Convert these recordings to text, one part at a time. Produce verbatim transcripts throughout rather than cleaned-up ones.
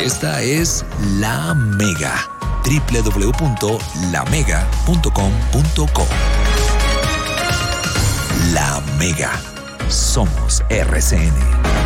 Esta es La Mega. doble u doble u doble u punto la mega punto com punto co. La Mega. Somos R C N.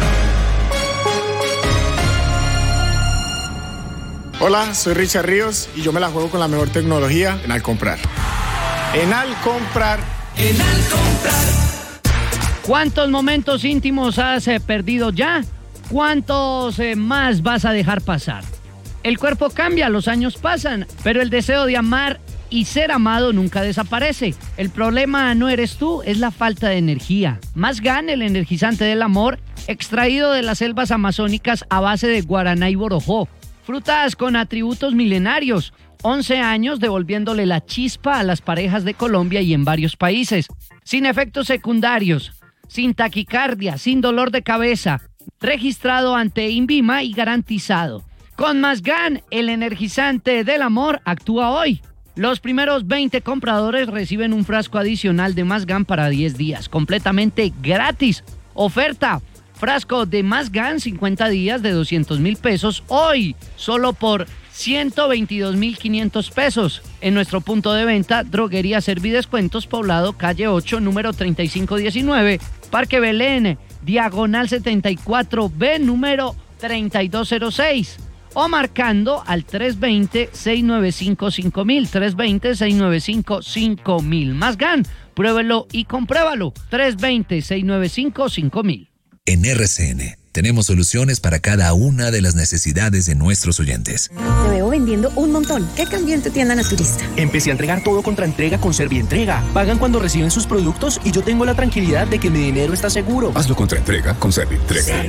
Hola, soy Richard Ríos y yo me la juego con la mejor tecnología en Alcomprar. En Alcomprar. En Alcomprar. ¿Cuántos momentos íntimos has eh, perdido ya? ¿Cuántos eh, más vas a dejar pasar? El cuerpo cambia, los años pasan, pero el deseo de amar y ser amado nunca desaparece. El problema no eres tú, es la falta de energía. Más Gan, el energizante del amor, extraído de las selvas amazónicas a base de guaraná y borojó. Frutas con atributos milenarios. once años devolviéndole la chispa a las parejas de Colombia y en varios países. Sin efectos secundarios, sin taquicardia, sin dolor de cabeza. Registrado ante INVIMA y garantizado. Con Más Gan, el energizante del amor actúa hoy. Los primeros veinte compradores reciben un frasco adicional de Más Gan para diez días, completamente gratis. Oferta, frasco de Más Gan cincuenta días de doscientos mil pesos hoy, solo por ciento veintidós mil quinientos pesos. En nuestro punto de venta, Droguería Servidescuentos, Poblado, calle ocho, número treinta y cinco diecinueve, Parque Belén, diagonal setenta y cuatro B, número treinta y dos cero seis. O marcando al tres dos cero, seis nueve cinco, cinco mil, tres dos cero, seis nueve cinco, cinco mil. Más Gan, pruébelo y compruébalo. tres dos cero, seis nueve cinco, cinco mil. En R C N tenemos soluciones para cada una de las necesidades de nuestros oyentes. Te veo vendiendo un montón. ¿Qué cambió en tu tienda naturista? Empecé a entregar todo contra entrega con Servientrega. Pagan cuando reciben sus productos y yo tengo la tranquilidad de que mi dinero está seguro. Hazlo contra entrega con Servientrega.